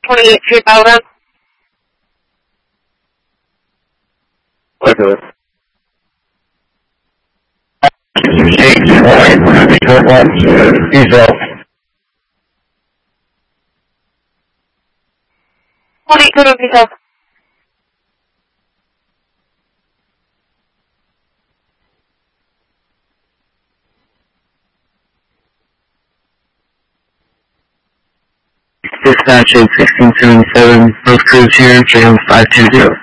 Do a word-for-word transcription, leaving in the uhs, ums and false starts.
twenty-eight three thousand. Okay. Diesel. twenty-eight two diesel. Dispatch eight sixteen seventy-seven, both crews here, J M five two zero.